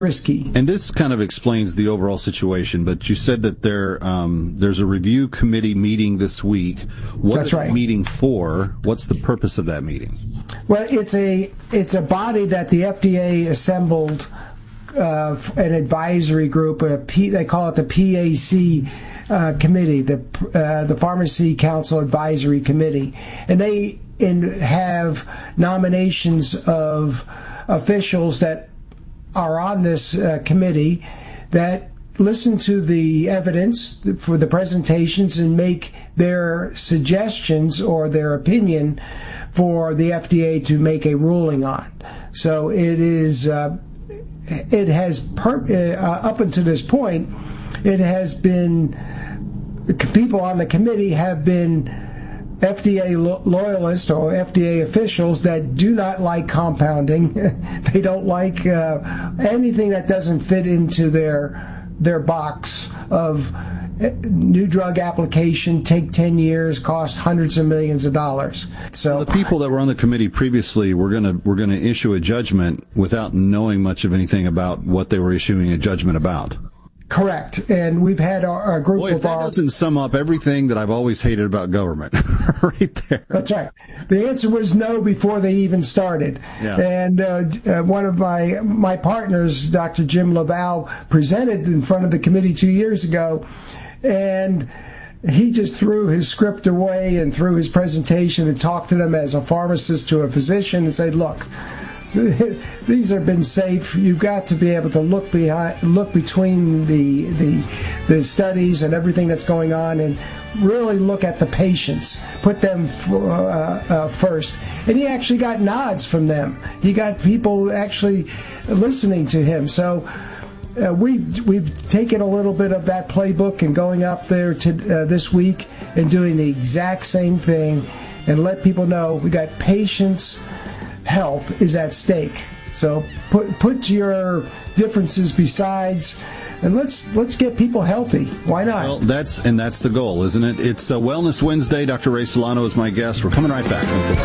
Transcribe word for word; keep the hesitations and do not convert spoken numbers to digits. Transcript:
risky. And this kind of explains the overall situation, but you said that there um, there's a review committee meeting this week. What That's is right. the meeting for? What's the purpose of that meeting? Well, it's a it's a body that the F D A assembled, uh, an advisory group. A P, they call it the P A C uh, committee, the uh, the Pharmacy Council Advisory Committee, and they in, have nominations of officials that are on this uh, committee that listen to the evidence for the presentations and make their suggestions or their opinion for the F D A to make a ruling on. So it is, uh, it has, per, uh, up until this point, it has been, the people on the committee have been F D A lo- loyalists or F D A officials that do not like compounding. They don't like uh, anything that doesn't fit into their their box of new drug application, take ten years, cost hundreds of millions of dollars. So well, the people that were on the committee previously were going to were going to issue a judgment without knowing much of anything about what they were issuing a judgment about. Correct, and we've had our, our group Boy, if of that our... doesn't sum up everything that I've always hated about government, right there. That's right. The answer was no before they even started. Yeah. And uh, uh, one of my my partners, Doctor Jim Laval, presented in front of the committee two years ago, and he just threw his script away and threw his presentation and talked to them as a pharmacist to a physician and said, look, these have been safe. You've got to be able to look behind, look between the the the studies and everything that's going on, and really look at the patients. Put them for, uh, uh, first. And he actually got nods from them. He got people actually listening to him. So uh, we we've taken a little bit of that playbook and going up there to uh, this week and doing the exact same thing, and let people know we got patients. Health is at stake. So put put your differences besides, and let's let's get people healthy. Why not? Well, that's and that's the goal, isn't it? It's a Wellness Wednesday. Doctor Ray Solano is my guest. We're coming right back.